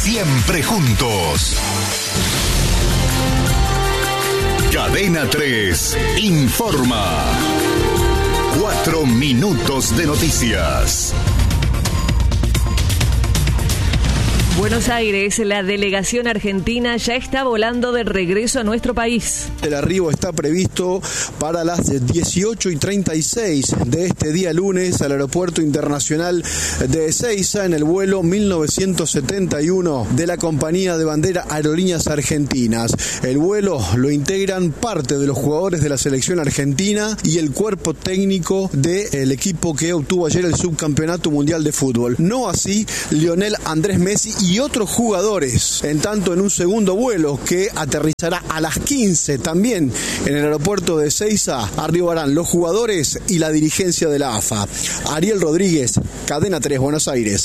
Siempre juntos. Cadena 3 informa. 4 minutos de noticias. Buenos Aires, la delegación argentina ya está volando de regreso a nuestro país. El arribo está previsto para las 18:36 de este día lunes al Aeropuerto Internacional de Ezeiza en el vuelo 1971 de la compañía de bandera Aerolíneas Argentinas. El vuelo lo integran parte de los jugadores de la selección argentina y el cuerpo técnico del equipo que obtuvo ayer el subcampeonato mundial de fútbol. No así Lionel Andrés Messi y otros jugadores. En tanto, en un segundo vuelo que aterrizará a las 15 también en el aeropuerto de Ezeiza, arribarán los jugadores y la dirigencia de la AFA. Ariel Rodríguez, Cadena 3, Buenos Aires.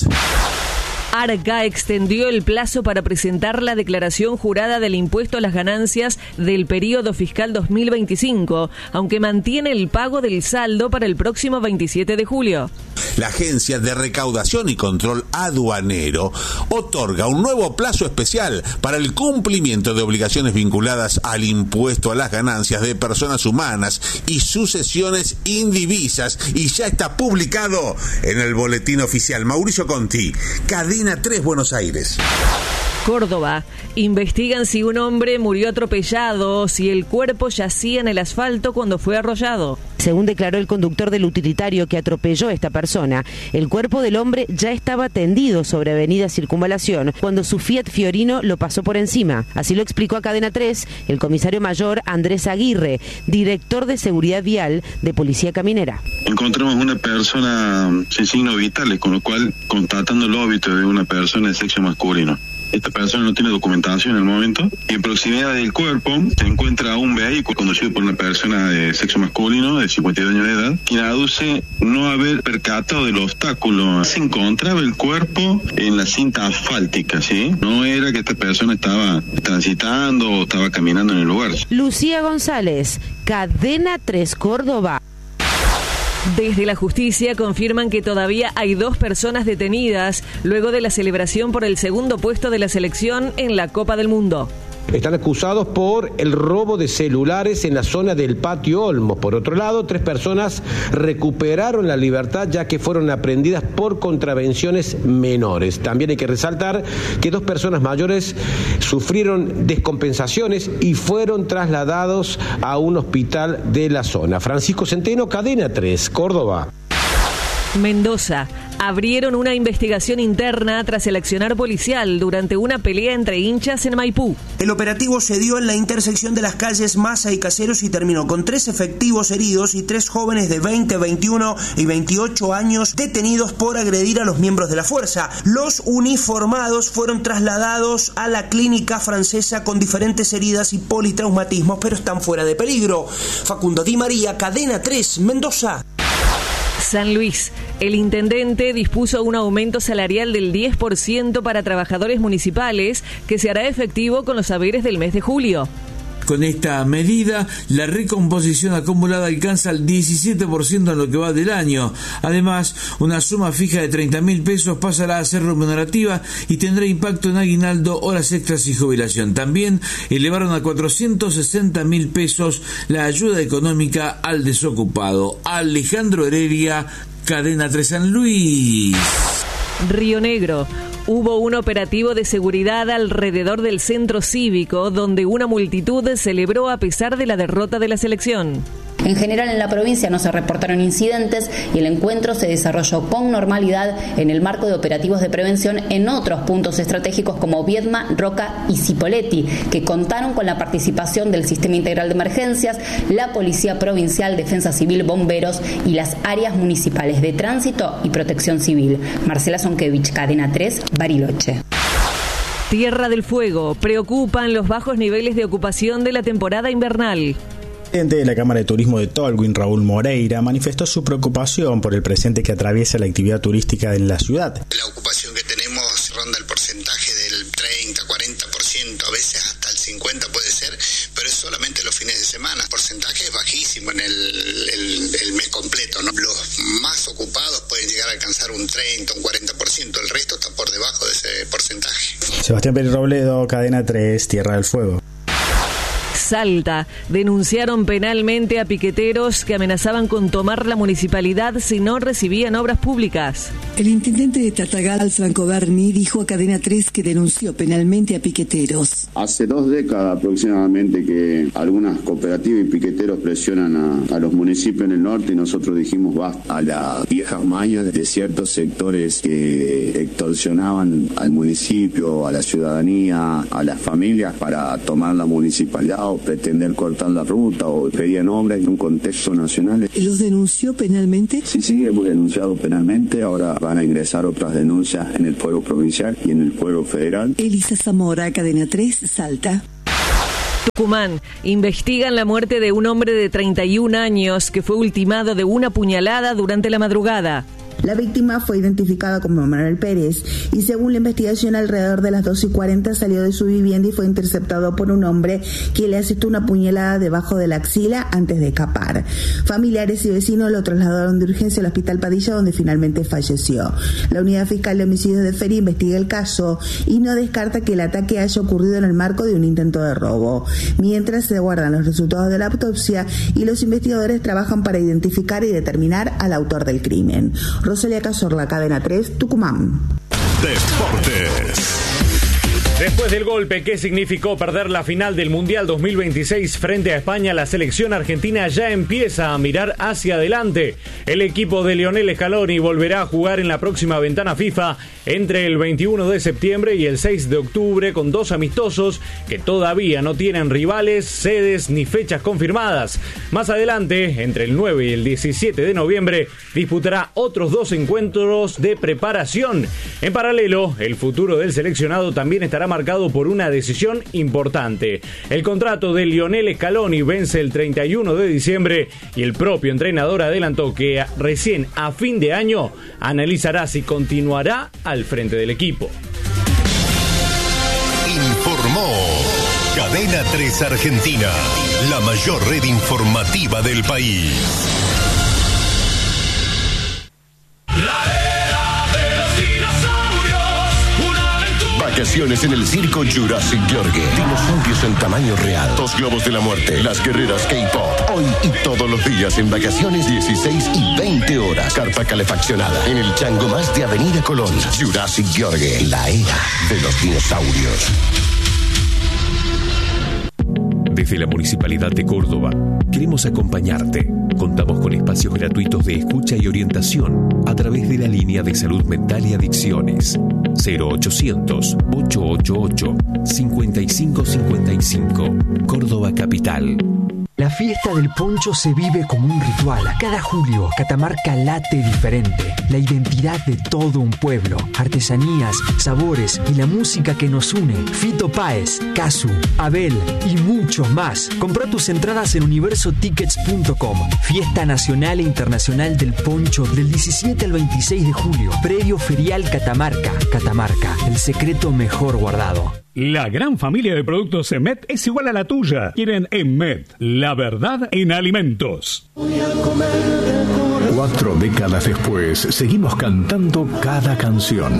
Arca extendió el plazo para presentar la declaración jurada del impuesto a las ganancias del período fiscal 2025, aunque mantiene el pago del saldo para el próximo 27 de julio. La Agencia de Recaudación y Control Aduanero otorga un nuevo plazo especial para el cumplimiento de obligaciones vinculadas al impuesto a las ganancias de personas humanas y sucesiones indivisas, y ya está publicado en el boletín oficial. Mauricio Conti, Cadena 3, Buenos Aires. Córdoba. Investigan si un hombre murió atropellado o si el cuerpo yacía en el asfalto cuando fue arrollado. Según declaró el conductor del utilitario que atropelló a esta persona, el cuerpo del hombre ya estaba tendido sobre Avenida Circunvalación cuando su Fiat Fiorino lo pasó por encima. Así lo explicó a Cadena 3 el comisario mayor Andrés Aguirre, director de Seguridad Vial de Policía Caminera. Encontramos una persona sin signos vitales, con lo cual constatando el óbito de una persona de sexo masculino. Esta persona no tiene documentación en el momento, y en proximidad del cuerpo se encuentra un vehículo conducido por una persona de sexo masculino de 52 años de edad, quien aduce no haber percatado del obstáculo. Se encontraba el cuerpo en la cinta asfáltica, ¿sí? No era que esta persona estaba transitando o estaba caminando en el lugar. Lucía González, Cadena 3 Córdoba. Desde la justicia confirman que todavía hay 2 personas detenidas luego de la celebración por el segundo puesto de la selección en la Copa del Mundo. Están acusados por el robo de celulares en la zona del Patio Olmos. Por otro lado, 3 personas recuperaron la libertad ya que fueron aprehendidas por contravenciones menores. También hay que resaltar que 2 personas mayores sufrieron descompensaciones y fueron trasladados a un hospital de la zona. Francisco Centeno, Cadena 3, Córdoba. Mendoza. Abrieron una investigación interna tras el accionar policial durante una pelea entre hinchas en Maipú. El operativo se dio en la intersección de las calles Massa y Caseros y terminó con 3 efectivos heridos y 3 jóvenes de 20, 21 y 28 años detenidos por agredir a los miembros de la fuerza. Los uniformados fueron trasladados a la clínica francesa con diferentes heridas y politraumatismos, pero están fuera de peligro. Facundo Di María, Cadena 3, Mendoza. San Luis. El intendente dispuso un aumento salarial del 10% para trabajadores municipales que se hará efectivo con los haberes del mes de julio. Con esta medida, la recomposición acumulada alcanza el 17% en lo que va del año. Además, una suma fija de 30.000 pesos pasará a ser remunerativa y tendrá impacto en aguinaldo, horas extras y jubilación. También elevaron a 460.000 pesos la ayuda económica al desocupado. Alejandro Heredia, Cadena 3 San Luis. Río Negro. Hubo un operativo de seguridad alrededor del centro cívico donde una multitud celebró a pesar de la derrota de la selección. En general en la provincia no se reportaron incidentes y el encuentro se desarrolló con normalidad en el marco de operativos de prevención en otros puntos estratégicos como Viedma, Roca y Cipolletti, que contaron con la participación del Sistema Integral de Emergencias, la Policía Provincial, Defensa Civil, Bomberos y las áreas municipales de Tránsito y Protección Civil. Marcela Zonkevich, Cadena 3, Bariloche. Tierra del Fuego. Preocupan los bajos niveles de ocupación de la temporada invernal. El presidente de la Cámara de Turismo de Tolwyn, Raúl Moreira, manifestó su preocupación por el presente que atraviesa la actividad turística en la ciudad. La ocupación que tenemos ronda el porcentaje del 30, 40%, a veces hasta el 50% puede ser, pero es solamente los fines de semana. El porcentaje es bajísimo en el mes completo, ¿no? Los más ocupados pueden llegar a alcanzar un 30, un 40%, el resto está por debajo de ese porcentaje. Sebastián Pérez Robledo, Cadena 3, Tierra del Fuego. Salta. Denunciaron penalmente a piqueteros que amenazaban con tomar la municipalidad si no recibían obras públicas. El intendente de Tartagal, Franco Berni, dijo a Cadena 3 que denunció penalmente a piqueteros. Hace 2 décadas aproximadamente que algunas cooperativas y piqueteros presionan a los municipios en el norte y nosotros dijimos basta. A las viejas mañas de ciertos sectores que extorsionaban al municipio, a la ciudadanía, a las familias para tomar la municipalidad o pretender cortar la ruta o pedían obras en un contexto nacional. ¿Los denunció penalmente? Sí, hemos denunciado penalmente. Ahora van a ingresar otras denuncias en el fuero provincial y en el fuero federal. Elisa Zamora, Cadena 3, Salta. Tucumán. Investigan la muerte de un hombre de 31 años que fue ultimado de una puñalada durante la madrugada. La víctima fue identificada como Manuel Pérez y según la investigación alrededor de las 2:40 salió de su vivienda y fue interceptado por un hombre que le asestó una puñalada debajo de la axila antes de escapar. Familiares y vecinos lo trasladaron de urgencia al Hospital Padilla donde finalmente falleció. La Unidad Fiscal de Homicidios de Feria investiga el caso y no descarta que el ataque haya ocurrido en el marco de un intento de robo. Mientras se guardan los resultados de la autopsia y los investigadores trabajan para identificar y determinar al autor del crimen. Rosalía Cazorla, Cadena 3, Tucumán. Deportes. Después del golpe que significó perder la final del Mundial 2026 frente a España, la selección argentina ya empieza a mirar hacia adelante. El equipo de Lionel Scaloni volverá a jugar en la próxima ventana FIFA entre el 21 de septiembre y el 6 de octubre con 2 amistosos que todavía no tienen rivales, sedes ni fechas confirmadas. Más adelante, entre el 9 y el 17 de noviembre, disputará otros 2 encuentros de preparación. En paralelo, el futuro del seleccionado también estará marcado por una decisión importante. El contrato de Lionel Scaloni vence el 31 de diciembre y el propio entrenador adelantó que recién a fin de año analizará si continuará al frente del equipo. Informó Cadena 3 Argentina, la mayor red informativa del país. Vacaciones en el circo Jurassic Yorgue. Dinosaurios en tamaño real. 2 globos de la muerte. Las guerreras K-pop. Hoy y todos los días en vacaciones 16 y 20 horas. Carpa calefaccionada. En el Chango Más de Avenida Colón. Jurassic Yorgue. La era de los dinosaurios. Desde la Municipalidad de Córdoba, queremos acompañarte. Contamos con espacios gratuitos de escucha y orientación a través de la línea de salud mental y adicciones 0800-888-5555, Córdoba Capital. La fiesta del poncho se vive como un ritual. Cada julio, Catamarca late diferente. La identidad de todo un pueblo. Artesanías, sabores y la música que nos une. Fito Páez, Casu, Abel y muchos más. Compra tus entradas en universotickets.com. Fiesta Nacional e Internacional del Poncho del 17 al 26 de julio. Predio Ferial Catamarca. Catamarca, el secreto mejor guardado. La gran familia de productos EMET es igual a la tuya. Quieren EMET, la verdad en alimentos. 4 décadas después, seguimos cantando cada canción.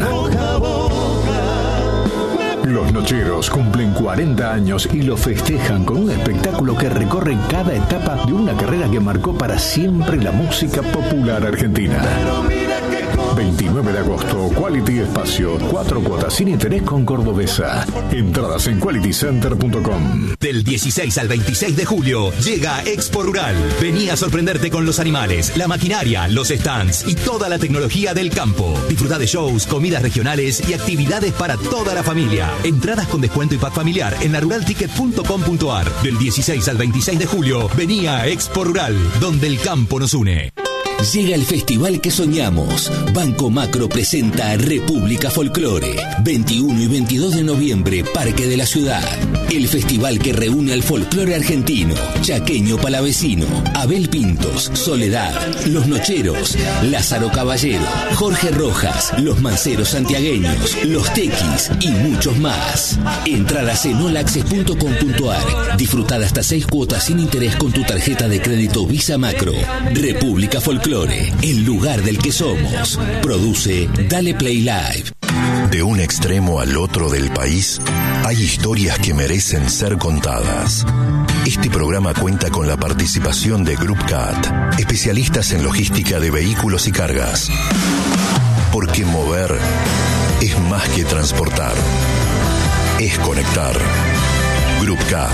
Los Nocheros cumplen 40 años y lo festejan con un espectáculo que recorre cada etapa de una carrera que marcó para siempre la música popular argentina. 29 de agosto, Quality Espacio, 4 cuotas sin interés con Cordobesa. Entradas en qualitycenter.com. Del 16 al 26 de julio llega Expo Rural. Vení a sorprenderte con los animales, la maquinaria, los stands y toda la tecnología del campo. Disfruta de shows, comidas regionales y actividades para toda la familia. Entradas con descuento y pack familiar en laruralticket.com.ar. Del 16 al 26 de julio, vení a Expo Rural, donde el campo nos une. Llega el festival que soñamos. Banco Macro presenta República Folclore. 21 y 22 de noviembre, Parque de la Ciudad. El festival que reúne al folclore argentino, chaqueño palavecino, Abel Pintos, Soledad, Los Nocheros, Lázaro Caballero, Jorge Rojas, Los Manceros Santiagueños, Los Tequis y muchos más. Entradas en olaccess.com.ar. Disfrutada hasta 6 cuotas sin interés con tu tarjeta de crédito Visa Macro. República Folclore, el lugar del que somos. Produce Dale Play Live. De un extremo al otro del país, hay historias que merecen ser contadas. Este programa cuenta con la participación de Group CAT, especialistas en logística de vehículos y cargas. Porque mover es más que transportar, es conectar. Group CAT.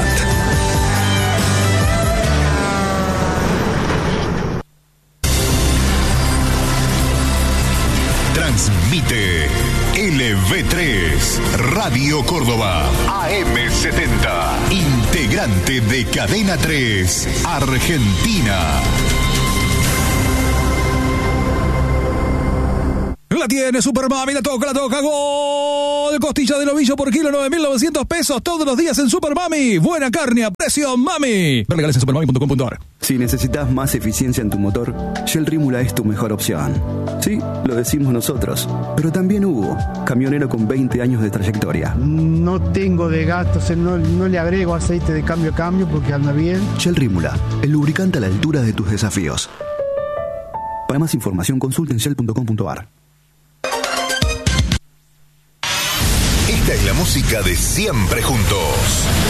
Transmite LV3 Radio Córdoba AM70, integrante de Cadena 3 Argentina. La tiene Supermami, la toca, gol. Costilla de novillo por kilo, 9.900 pesos todos los días en Supermami. Buena carne a precio, mami. Ver legales en supermami.com.ar. Si necesitas más eficiencia en tu motor, Shell Rímula es tu mejor opción. Sí, lo decimos nosotros, pero también Hugo, camionero con 20 años de trayectoria. No tengo de gastos, no le agrego aceite de cambio a cambio porque anda bien. Shell Rímula, el lubricante a la altura de tus desafíos. Para más información, consulta en shell.com.ar. Esta es la música de Siempre Juntos.